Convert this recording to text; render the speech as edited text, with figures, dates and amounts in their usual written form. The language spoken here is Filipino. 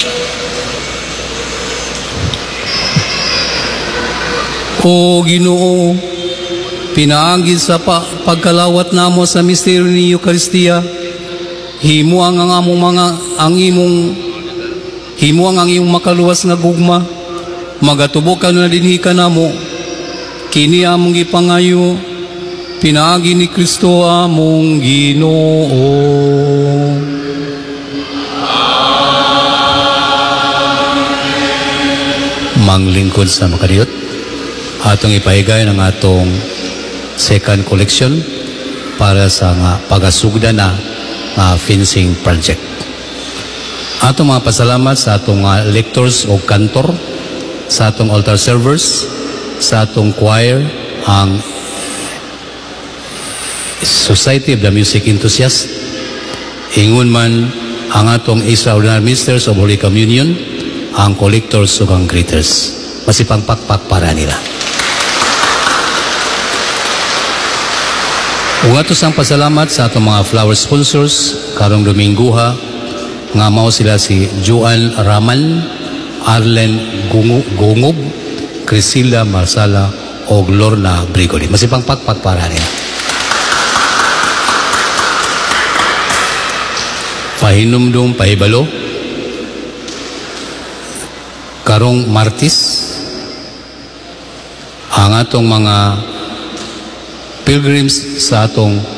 O Ginoo, pinaagid sa pagkalawat namo sa misteryo ni Eucharistia, himo ang iyong makaluwas nga gugma, magatubok ka na dinhi ka namo, kini among ipangayo, pinaagi ni Kristo among Ginoo. Manglingkod sa makadiyot, atong ipahigay ng atong second collection para sa nga pagasugda na fencing project. Atong mga pasalamat sa atong lectors o kantor, sa atong altar servers, sa atong choir, ang Society of the Music Enthusiasts, ingon man ang atong extraordinary ministers of Holy Communion, ang collectors o ang greeters. Masipang pakpak para nila. Ug ato sang pasalamat sa atong mga flower sponsors karong Dominguha nga mao sila si Joan Raman, Arlen Gungob, Crisilla Marsala o Lorna Brigoli. Masipang pakpak para nila. Pahinumdum pahibalo karong Martis ang atong mga pilgrims sa atong